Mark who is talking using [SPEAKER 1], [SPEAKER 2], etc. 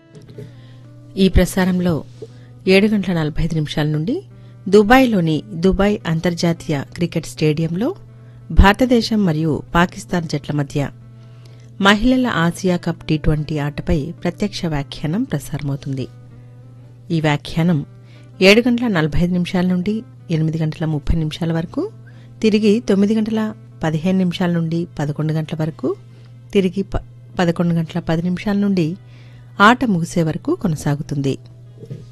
[SPEAKER 1] ఈ ప్రసారంలో 7:45 నుండి దుబాయ్లోని దుబాయ్ అంతర్జాతీయ క్రికెట్ స్టేడియంలో భారతదేశం మరియు పాకిస్తాన్ జట్ల మధ్య మహిళల ఆసియా కప్ టీ20 ఆటపై ప్రత్యక్ష వ్యాఖ్యానం ప్రసారమవుతుంది. ఈ వ్యాఖ్యానం 7:45 నుండి 8:30 వరకు, తిరిగి 9:15 నుండి 11 గంటల వరకు, తిరిగి 11:10 నుండి ఆట ముగిసే వరకు కొనసాగుతుంది.